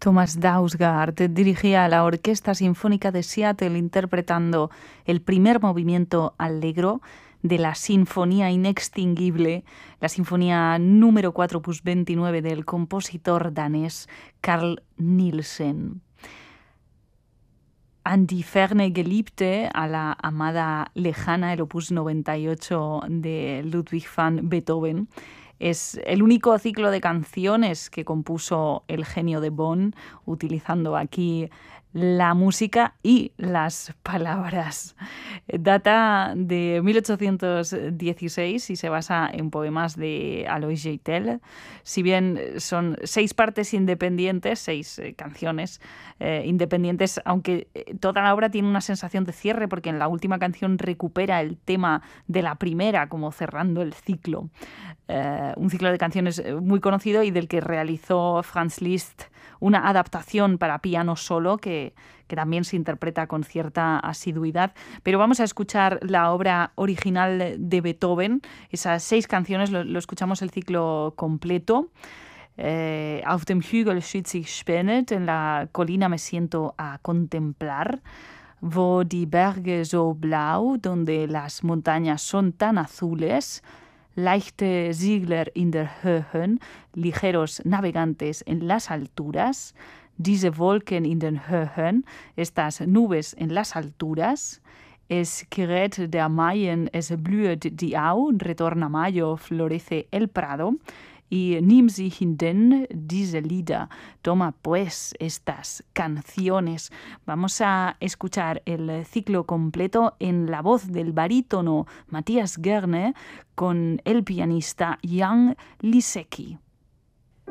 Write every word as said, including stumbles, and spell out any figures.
Thomas Dausgaard dirigía la Orquesta Sinfónica de Seattle interpretando el primer movimiento allegro de la Sinfonía Inextinguible, la Sinfonía número cuatro opus veintinueve del compositor danés Carl Nielsen. An die ferne Geliebte, a la amada lejana, el opus noventa y ocho de Ludwig van Beethoven. Es el único ciclo de canciones que compuso el genio de Bonn, utilizando aquí la música y las palabras. Data de mil ochocientos dieciséis y se basa en poemas de Alois Geitel. Si bien son seis partes independientes, seis eh, canciones eh, independientes, aunque toda la obra tiene una sensación de cierre, porque en la última canción recupera el tema de la primera, como cerrando el ciclo. Eh, un ciclo de canciones muy conocido y del que realizó Franz Liszt una adaptación para piano solo que, que también se interpreta con cierta asiduidad. Pero vamos a escuchar la obra original de Beethoven, esas seis canciones, lo, lo escuchamos el ciclo completo. Eh, Auf dem Hügel sitz ich spännet, en la colina me siento a contemplar. Wo die Berge so blau, donde las montañas son tan azules. Leichte Segler in der Höhen, ligeros navegantes en las alturas. Diese Wolken in den Höhen, estas nubes en las alturas. Es gerät der Mayen, es blüht die Au, retorna mayo, florece el prado. Y nimm sie hinden, diese Lieder. Toma pues estas canciones. Vamos a escuchar el ciclo completo en la voz del barítono Matthias Gerne con el pianista Jan Lisecki.